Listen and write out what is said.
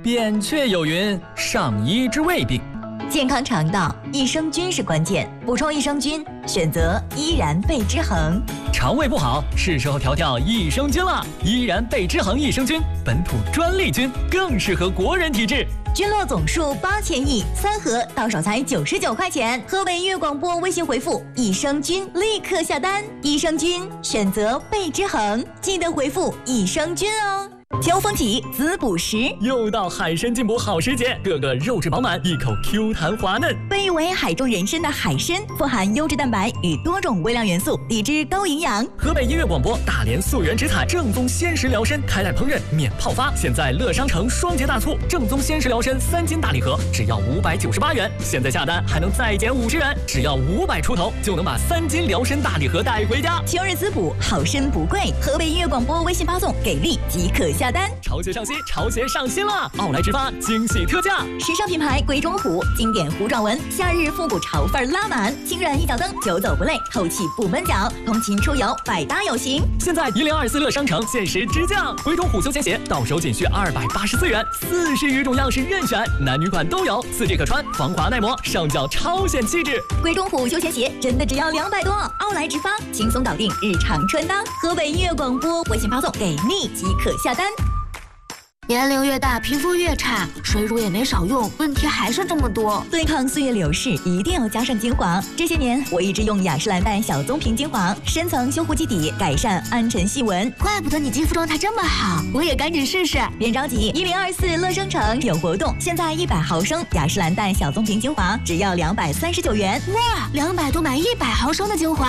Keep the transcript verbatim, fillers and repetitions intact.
扁鹊有云：上医之未病。 健康肠道，益生菌是关键。补充益生菌，选择依然贝之恒。 肠胃不好，是时候调调益生菌了。依然贝之恒益生菌，本土专利菌，更适合国人体质。 菌落总数八千亿，三盒到手才九十九块钱。河北音乐广播微信回复“益生菌”，立刻下单。益生菌选择贝之恒，记得回复“益生菌”哦。秋风起，滋补时， 又到海参进补好时节，个个肉质饱满，一口 Q 弹滑嫩。 被誉为海中人参的海参，富含优质蛋白与多种微量元素，抵制高营养。 河北音乐广播大连溯源植采正宗鲜食疗参，开袋烹饪免泡发。现在乐商城双节大促，正宗鲜食疗参三斤大礼盒只要五百九十八元，现在下单还能再减五十元，只要五百出头就能把三斤疗参大礼盒带回家。 秋日滋补，好参不贵。河北音乐广播微信发送给力即可下单。 潮鞋上新，潮鞋上新了！奥莱直发惊喜特价， 时尚品牌鬼冢虎经典糊状纹，夏日复古潮范拉满，轻软一脚蹬，久走不累，透气不闷脚，通勤出游百搭有型。 现在一零二四乐商城限时直降，鬼冢虎休闲鞋到手仅需二百八十四元，四十余种样式任选，男女款都有，四季可穿，防滑耐磨，上脚超显气质。 鬼冢虎休闲鞋真的只要两百多，奥莱直发轻松搞定日常穿搭。河北音乐广播微信发送给力即可下单。 年龄越大，皮肤越差，水乳也没少用，问题还是这么多。 对抗岁月流逝，一定要加上精华。这些年，我一直用雅诗兰黛小棕瓶精华，深层修护基底，改善暗沉细纹。 怪不得你肌肤状态这么好，我也赶紧试试。 别着急，一零二四乐商城有活动，现在一百毫升雅诗兰黛小棕瓶精华只要两百三十九元。 哇，两百多买一百毫升的精华。